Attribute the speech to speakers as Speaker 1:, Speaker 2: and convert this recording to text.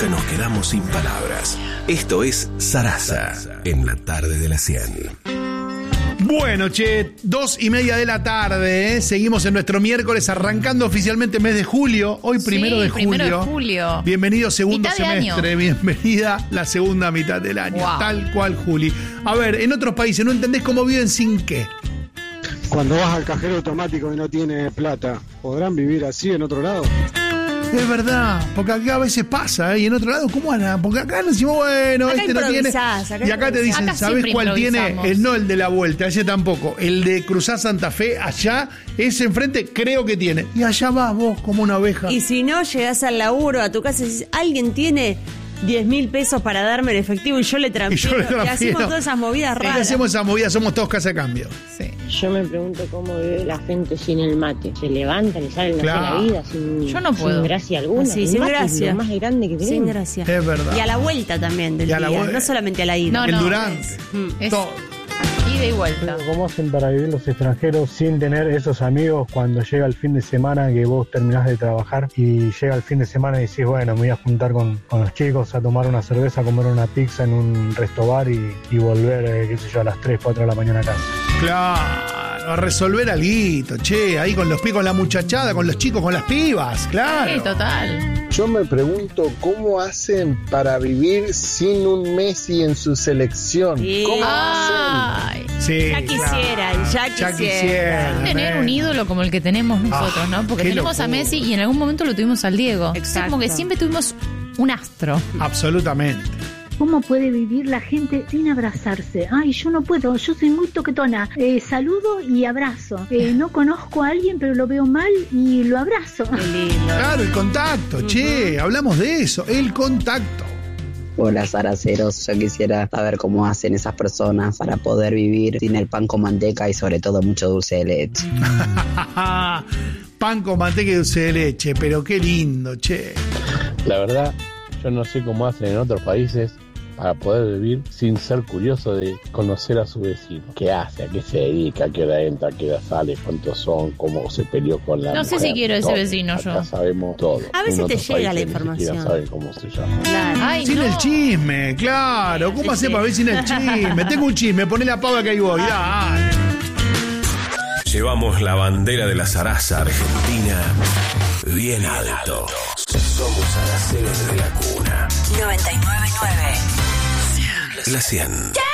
Speaker 1: nunca nos quedamos sin palabras. Esto es Sarasa, en la tarde de la 100.
Speaker 2: Bueno, 2:30 de la tarde, Seguimos en nuestro miércoles, arrancando oficialmente el mes de julio. Hoy primero de julio. Bienvenido segundo semestre, bienvenida la segunda mitad del año. Wow. Tal cual, Juli. A ver, en otros países, ¿no entendés cómo viven sin qué?
Speaker 3: Cuando vas al cajero automático y no tienes plata, ¿podrán vivir así en otro lado?
Speaker 2: Es verdad, porque acá a veces pasa, y en otro lado, ¿cómo hará? Porque acá nos decimos, bueno, acá este no tiene. Y acá te dicen, ¿sabés cuál tiene? No el de la vuelta, ese tampoco. El de cruzar Santa Fe, allá, ese enfrente, creo que tiene. Y allá vas vos, como una oveja.
Speaker 4: Y si no, llegás al laburo, a tu casa y dices, ¿alguien tiene 10.000 pesos para darme en efectivo? Y yo le transfiero. Y hacemos todas esas movidas raras.
Speaker 2: Hacemos esas movidas, somos todos casa de cambio.
Speaker 5: Sí. Yo me pregunto cómo vive la gente sin el mate. Se levanta, le sale la vida yo no puedo. Sin gracia alguna.
Speaker 4: Sí, sin gracia.
Speaker 5: Es lo más grande que tenemos.
Speaker 4: Sin gracia.
Speaker 2: Es verdad.
Speaker 4: Y a la vuelta también del día, no solamente a la ida.
Speaker 2: El durante.
Speaker 6: Es ida y vuelta.
Speaker 7: ¿Cómo hacen para vivir los extranjeros sin tener esos amigos cuando llega el fin de semana que vos terminás de trabajar y llega el fin de semana y decís, bueno, me voy a juntar con los chicos a tomar una cerveza, a comer una pizza en un restobar y volver, qué sé yo, a las 3, 4 de la mañana a casa?
Speaker 2: Claro, a resolver alguito, ahí con los pibes, con la muchachada, con los chicos, con las pibas, claro.
Speaker 6: Sí, total.
Speaker 8: Yo me pregunto cómo hacen para vivir sin un Messi en su selección.
Speaker 4: Sí.
Speaker 8: ¿Cómo hacen?
Speaker 2: Sí,
Speaker 4: ya quisiera.
Speaker 6: Tener un ídolo como el que tenemos nosotros, ¿no? Porque tenemos a Messi y en algún momento lo tuvimos al Diego.
Speaker 4: Exacto.
Speaker 6: Como que siempre tuvimos un astro.
Speaker 2: Absolutamente.
Speaker 9: ¿Cómo puede vivir la gente sin abrazarse? Ay, yo no puedo, yo soy muy toquetona. Saludo y abrazo. No conozco a alguien, pero lo veo mal y lo abrazo.
Speaker 4: Qué lindo.
Speaker 2: Claro, el contacto, hablamos de eso, el contacto.
Speaker 10: Hola, Saraceros, yo quisiera saber cómo hacen esas personas para poder vivir sin el pan con manteca y sobre todo mucho dulce de leche.
Speaker 2: Pan con manteca y dulce de leche, pero qué lindo,
Speaker 11: La verdad, yo no sé cómo hacen en otros países para poder vivir sin ser curioso de conocer a su vecino. ¿Qué hace? ¿A qué se dedica? ¿A qué hora entra? ¿A qué hora sale? ¿Cuántos son? ¿Cómo se peleó con la mujer?
Speaker 6: No sé si quiero ese vecino
Speaker 11: acá
Speaker 6: yo.
Speaker 11: Sabemos todo.
Speaker 4: A veces te llega la información.
Speaker 11: Ni saben cómo se llama.
Speaker 4: Claro.
Speaker 6: Ay,
Speaker 2: sin el chisme, claro. ¿Cómo hace para ver sin el chisme? Tengo un chisme, poné la pava que ahí voy. Dale.
Speaker 1: Llevamos la bandera de la Sarasa Argentina bien alto. Somos Saraceros de la cuna.
Speaker 12: 99.9
Speaker 1: La 100.